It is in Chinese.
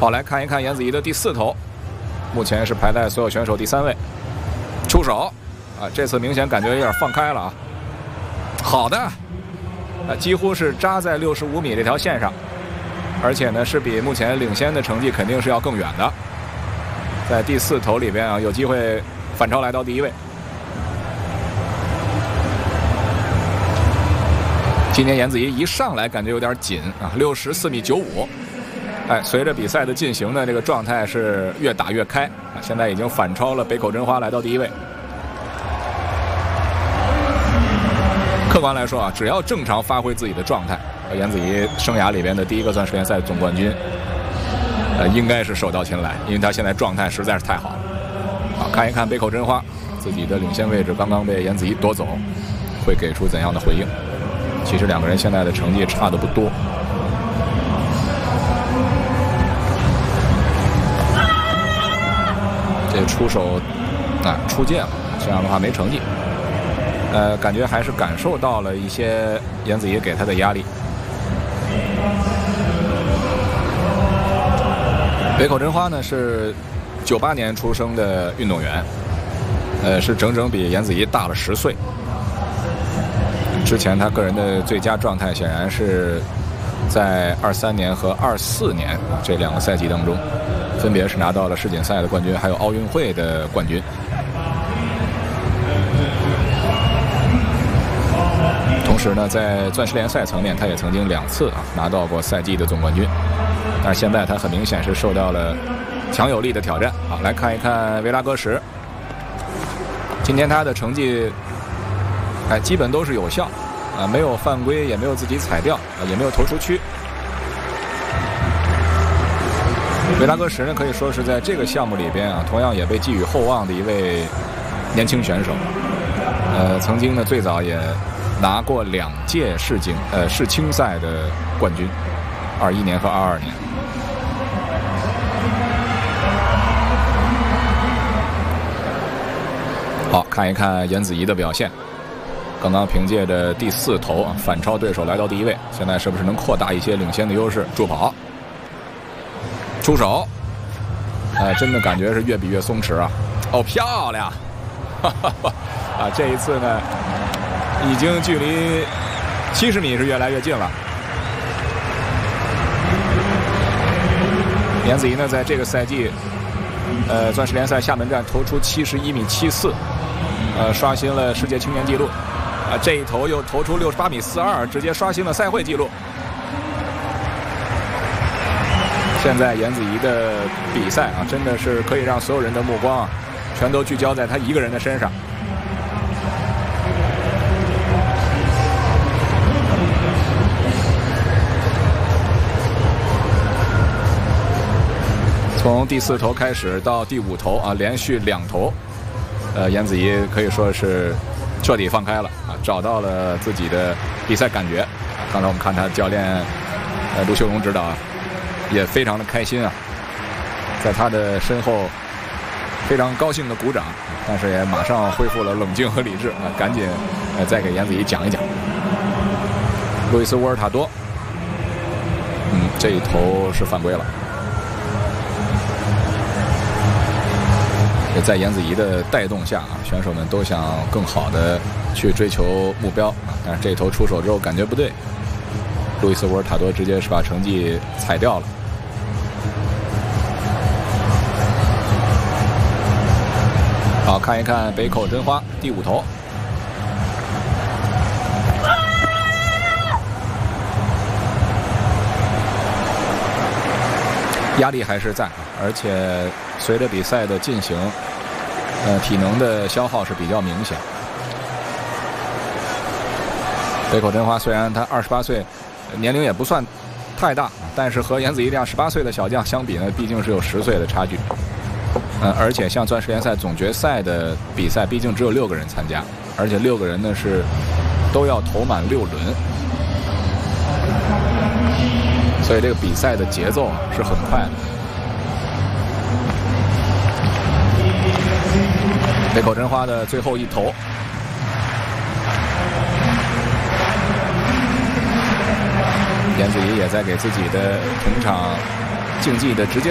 好，来看一看颜子怡的第4投，目前是排在所有选手第3位。出手啊，这次明显感觉有点放开了啊。好的，几乎是扎在65米这条线上，而且呢是比目前领先的成绩肯定是要更远的。在第4投里边啊，有机会反超来到第1位。今天颜子怡一上来感觉有点紧啊，64.95米。哎，随着比赛的进行呢，这个状态是越打越开啊，现在已经反超了北口真花，来到第1位。客观来说啊，只要正常发挥自己的状态，颜子怡生涯里边的第1个钻石联赛总冠军，应该是手到擒来，因为他现在状态实在是太好了。好，看一看北口真花自己的领先位置刚刚被颜子怡夺走，会给出怎样的回应？其实2个人现在的成绩差的不多。这出手啊出界了，这样的话没成绩。感觉还是感受到了一些颜子怡给他的压力。北口真花呢是98年出生的运动员，是整整比颜子怡大了10岁。之前他个人的最佳状态显然是在23年和24年这2个赛季当中，分别是拿到了世锦赛的冠军，还有奥运会的冠军。同时呢，在钻石联赛层面，他也曾经2次拿到过赛季的总冠军。但是现在他很明显是受到了强有力的挑战。好，来看一看维拉戈什，今天他的成绩基本都是有效啊，没有犯规，也没有自己踩掉，也没有投出区。维拉戈什呢，可以说是在这个项目里边同样也被寄予厚望的一位年轻选手。曾经呢，最早也拿过2届世青赛的冠军，21年和22年。好，看一看颜子怡的表现。刚刚凭借着第4投反超对手来到第1位，现在是不是能扩大一些领先的优势？助跑，出手，真的感觉是越比越松弛啊！哦，漂亮！啊，这一次呢，已经距离70米是越来越近了。颜子怡呢，在这个赛季，钻石联赛厦门站投出71.74米，刷新了世界青年纪录。这一投又投出68.42米，直接刷新了赛会纪录。现在颜子怡的比赛真的是可以让所有人的目光全都聚焦在他一个人的身上。从第4投开始到第5投连续2投，颜子怡可以说是彻底放开了找到了自己的比赛感觉。刚才我们看他教练卢秀荣指导也非常的开心在他的身后非常高兴的鼓掌，但是也马上恢复了冷静和理智赶紧再给颜子怡讲一讲。路易斯·沃尔塔多，这一投是犯规了。在颜子怡的带动下选手们都想更好的去追求目标但是这一投出手之后感觉不对，路易斯·沃尔塔多直接是把成绩踩掉了。好，看一看北口真花第5投，压力还是在，而且随着比赛的进行，体能的消耗是比较明显。北口真花虽然他28岁，年龄也不算太大，但是和颜子怡这样18岁的小将相比呢，毕竟是有10岁的差距。而且像钻石联赛总决赛的比赛，毕竟只有6个人参加，而且6个人呢是都要投满6轮，所以这个比赛的节奏是很快的。北口真花的最后1投，颜子怡也在给自己的同场竞技的直接